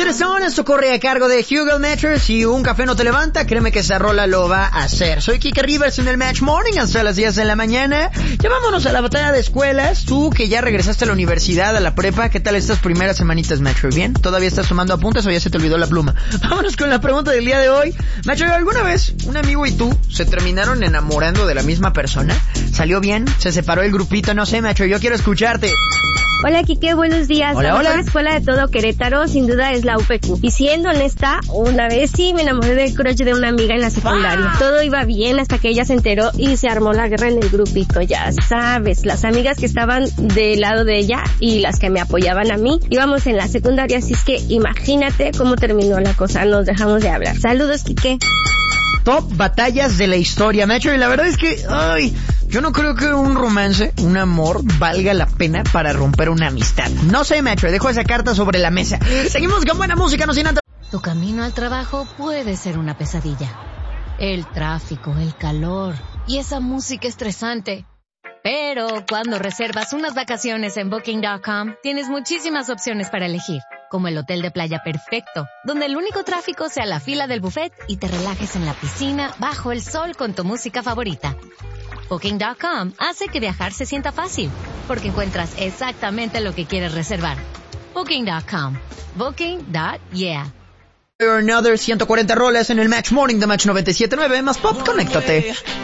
Stone, esto corre a cargo de Hugo Metro. Si un café no te levanta, créeme que esa rola lo va a hacer. Soy Kike Rivers en el Match Morning hasta las 10 de la mañana. Ya vámonos a la batalla de escuelas. Tú que ya regresaste a la universidad, a la prepa, ¿qué tal estas primeras semanitas, Metro? ¿Bien? ¿Todavía estás tomando apuntes o ya se te olvidó la pluma? Vámonos con la pregunta del día de hoy. Metro, ¿alguna vez un amigo y tú se terminaron enamorando de la misma persona? ¿Salió bien? ¿Se separó el grupito? No sé, Metro, yo quiero escucharte. Hola, Kike, buenos días. Hola, la mejor escuela de todo Querétaro, sin duda, es la UPQ. Y siendo honesta, una vez sí me enamoré del crush de una amiga en la secundaria. Todo iba bien hasta que ella se enteró y se armó la guerra en el grupito, ya sabes. Las amigas que estaban del lado de ella y las que me apoyaban a mí, íbamos en la secundaria, así es que imagínate cómo terminó la cosa. Nos dejamos de hablar. Saludos, Kike. Top batallas de la historia, Metro, y la verdad es que, yo no creo que un romance, un amor, valga la pena para romper una amistad. No sé, Metro, dejo esa carta sobre la mesa. Seguimos con buena música, no sin antes. Tu camino al trabajo puede ser una pesadilla. El tráfico, el calor y esa música estresante. Pero cuando reservas unas vacaciones en Booking.com, tienes muchísimas opciones para elegir. Como el hotel de playa perfecto, donde el único tráfico sea la fila del buffet y te relajes en la piscina bajo el sol con tu música favorita. Booking.com hace que viajar se sienta fácil, porque encuentras exactamente lo que quieres reservar. Booking.com. Booking.yeah. Another 140 roles en el Match Morning de Match 97.9, más pop, conéctate.